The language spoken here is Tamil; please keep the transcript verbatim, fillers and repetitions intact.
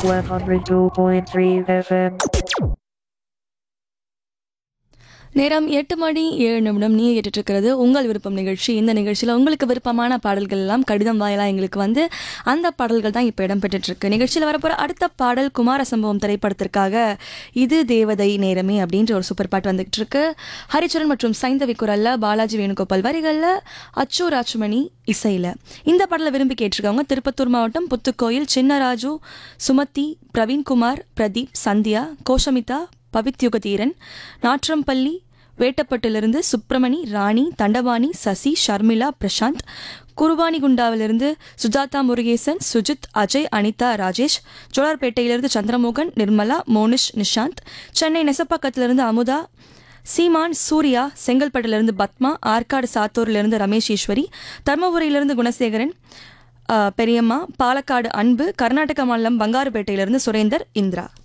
one oh two point three F M. நேரம் எட்டு மணி ஏழு நிமிடம் நீ கேட்டுட்டு இருக்கிறது உங்கள் விருப்பம் நிகழ்ச்சி. இந்த நிகழ்ச்சியில் உங்களுக்கு விருப்பமான பாடல்கள் எல்லாம் கடிதம் வாயிலாக எங்களுக்கு வந்து அந்த பாடல்கள் தான் இப்போ இடம்பெற்றுட்டு இருக்கு. நிகழ்ச்சியில் வரப்போகிற அடுத்த பாடல் குமார சம்பவம் திரைப்படத்திற்காக இது தேவதை நேரமே அப்படின்ற ஒரு சூப்பர் பாட்டு வந்துகிட்டு இருக்கு. ஹரிச்சரன் மற்றும் சைந்தவி குரல்ல, பாலாஜி வேணுகோபால் வரிகளில், அச்சு ராஜ்மணி இசையில். இந்த பாடலை விரும்பி கேட்டிருக்கவங்க திருப்பத்தூர் மாவட்டம் புத்துக்கோயில் சின்னராஜு, சுமதி, பிரவீன்குமார், பிரதீப், சந்தியா, கோஷமிதா, பவித்யுகதீரன், நாற்றம்பள்ளி, வேட்டப்பட்டிலிருந்து சுப்பிரமணி, ராணி, தண்டபாணி, சசி, ஷர்மிளா, பிரசாந்த், குருவானிகுண்டாவிலிருந்து சுஜாதா முருகேசன், சுஜித், அஜய், அனிதா, ராஜேஷ், ஜோலார்பேட்டையிலிருந்து சந்திரமோகன், நிர்மலா, மோனிஷ், நிஷாந்த், சென்னை நெசப்பாக்கத்திலிருந்து அமுதா, சீமான், சூர்யா, செங்கல்பட்டிலிருந்து பத்மா, ஆற்காடு சாத்தூரிலிருந்து ரமேஷ் ஈஸ்வரி, தர்மபுரியிலிருந்து குணசேகரன், பெரியம்மா, பாலக்காடு அன்பு, கர்நாடக மாநிலம் பங்காருப்பேட்டையிலிருந்து சுரேந்தர், இந்திரா.